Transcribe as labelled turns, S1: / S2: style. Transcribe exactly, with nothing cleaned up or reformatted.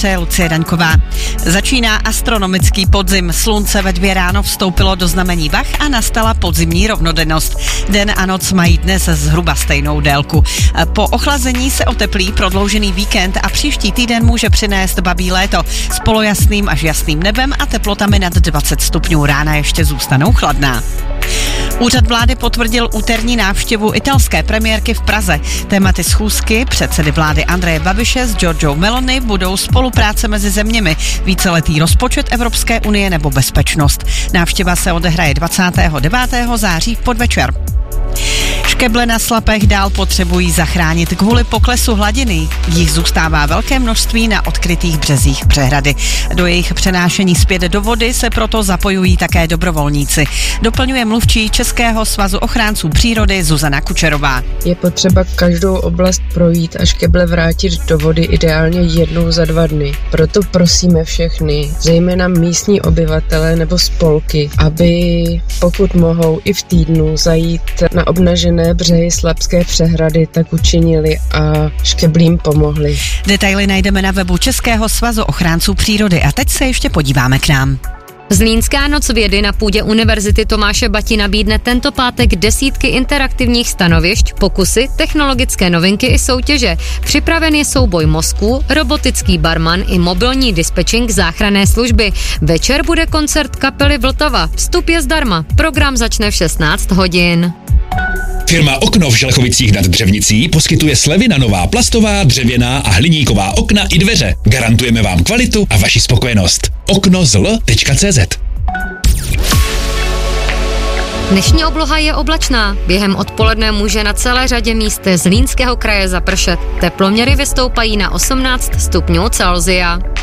S1: přeje Lucie Daňková. Začíná astronomický podzim. Slunce ve dvě ráno vstoupilo do znamení vah a nastala podzimní rovnodennost. Den a noc mají dnes zhruba stejnou délku. Po ochlazení se oteplí prodloužený víkend a příští týden může přinést babí léto s polojasným až jasným nebem a teplotami nad dvacet stupňů. Rána ještě zůstanou chladná. Úřad vlády potvrdil úterní návštěvu italské premiérky v Praze. Tématy schůzky předsedy vlády Andreje Babiše s Giorgiou Meloni budou spolupráce mezi zeměmi, víceletý rozpočet Evropské unie nebo bezpečnost. Návštěva se odehraje dvacátého devátého září v podvečer. Škeble na slapech dál potřebují zachránit kvůli poklesu hladiny. Jich zůstává velké množství na odkrytých březích přehrady. Do jejich přenášení zpět do vody se proto zapojují také dobrovolníci. Doplňuje mluvčí Českého svazu ochránců přírody Zuzana Kučerová.
S2: Je potřeba každou oblast projít a škeble vrátit do vody ideálně jednou za dva dny. Proto prosíme všechny, zejména místní obyvatele nebo spolky, aby pokud mohou i v týdnu zajít na obnažené břehy Slapské přehrady, tak učinili a škeblím pomohli.
S1: Detaily najdeme na webu Českého svazu ochránců přírody a teď se ještě podíváme k nám.
S3: Zlínská noc vědy na půdě Univerzity Tomáše Bati nabídne tento pátek desítky interaktivních stanovišť, pokusy, technologické novinky i soutěže. Připraven je souboj mozků, robotický barman i mobilní dispečing záchranné služby. Večer bude koncert kapely Vltava. Vstup je zdarma. Program začne v šestnáct hodin.
S4: Firma Okno v Želchovicích nad Dřevnicí poskytuje slevy na nová plastová, dřevěná a hliníková okna i dveře. Garantujeme vám kvalitu a vaši spokojenost. okno z l tečka cé zet.
S3: Dnešní obloha je oblačná. Během odpoledne může na celé řadě míst Zlínského kraje zapršet. Teploměry vystoupají na osmnáct stupňů Celsia.